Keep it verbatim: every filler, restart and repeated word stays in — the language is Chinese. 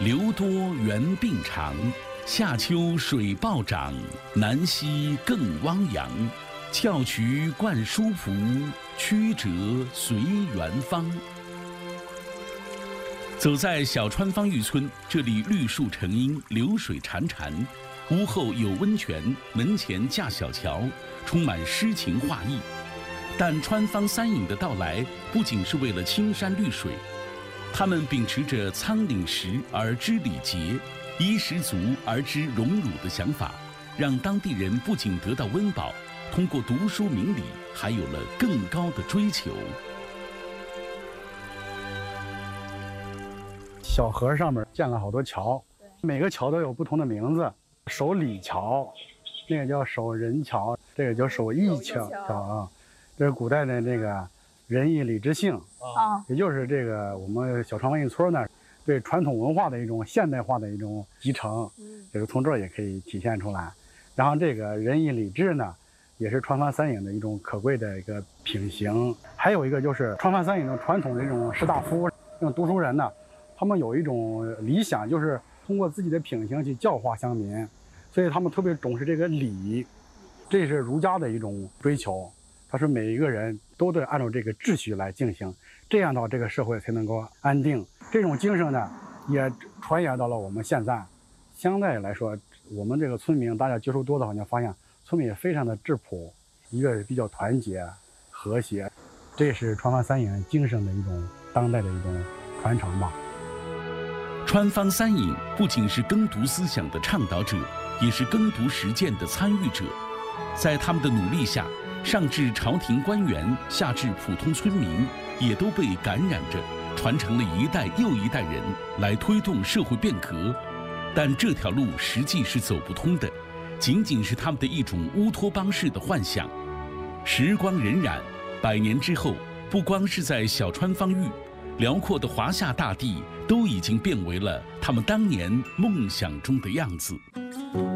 流多源病长，夏秋水暴涨，南溪更汪洋。翘渠灌疏蒲，曲折随园芳。走在小川芳峪村，这里绿树成荫，流水潺潺，屋后有温泉，门前架小桥，充满诗情画意。但川芳三隐的到来，不仅是为了青山绿水，他们秉持着仓廪实而知礼节，衣食足而知荣辱的想法，让当地人不仅得到温饱，通过读书明理，还有了更高的追求。 小河上面建了好多桥，每个桥都有不同的名字。守礼桥，那个叫守仁桥，这个叫守义桥啊。这是古代的那个仁义礼智信啊，也就是这个我们小川芳峪村呢对传统文化的一种现代化的一种集成，这个从这儿也可以体现出来。然后这个仁义礼智呢，也是川芳三隐的一种可贵的一个品行。还有一个就是川芳三隐的传统的这种士大夫、这种读书人呢，他们有一种理想，就是通过自己的品行去教化乡民，所以他们特别重视这个礼，这是儒家的一种追求。他说每一个人都得按照这个秩序来进行，这样的话这个社会才能够安定。这种精神呢，也传扬到了我们现在。相对来说，我们这个村民大家接触多的话，你发现村民也非常的质朴，一个是比较团结和谐，这也是川芳三隐精神的一种当代的一种传承吧。 川芳三隐不仅是耕读思想的倡导者，也是耕读实践的参与者。在他们的努力下，上至朝廷官员，下至普通村民，也都被感染着，传承了一代又一代人，来推动社会变革。但这条路实际是走不通的，仅仅是他们的一种乌托邦式的幻想。时光荏苒，百年之后，不光是在小川芳峪，辽阔的华夏大地都已经变为了他们当年梦想中的样子。